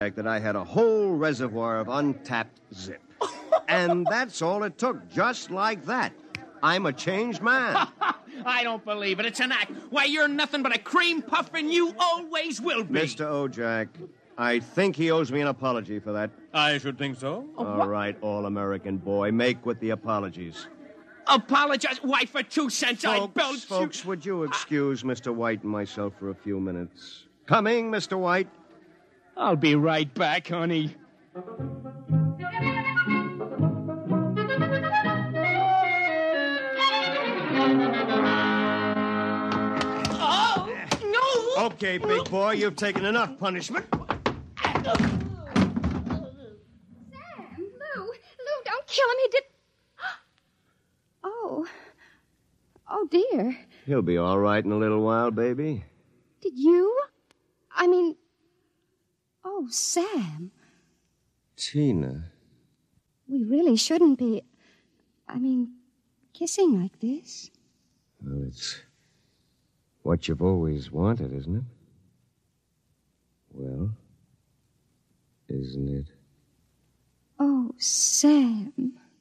that I had a whole reservoir of untapped zip. And that's all it took, just like that. I'm a changed man. I don't believe it. It's an act. Why, you're nothing but a cream puff, and you always will be. Mr. Ojak, I think he owes me an apology for that. I should think so. All right, all-American boy, make with the apologies. Apologize? Why, for 2 cents I belched you. Folks, would you excuse Mr. White and myself for a few minutes? Coming, Mr. White. I'll be right back, honey. Oh, no! Okay, big boy, you've taken enough punishment. Sam, Lou, don't kill him. He did... Oh, dear. He'll be all right in a little while, baby. Did you? Oh, Sam. Tina. We really shouldn't be, kissing like this. Well, it's what you've always wanted, isn't it? Well, isn't it? Oh, Sam.